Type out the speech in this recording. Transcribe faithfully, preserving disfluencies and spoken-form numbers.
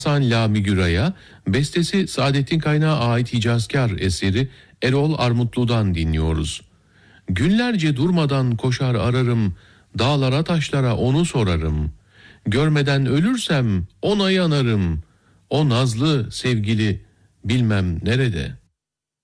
Hasan Lami Güray'a, bestesi Saadettin Kaynağı ait Hicazkar eseri Erol Armutlu'dan dinliyoruz. Günlerce durmadan koşar ararım, dağlara taşlara onu sorarım. Görmeden ölürsem ona yanarım, o nazlı sevgili bilmem nerede.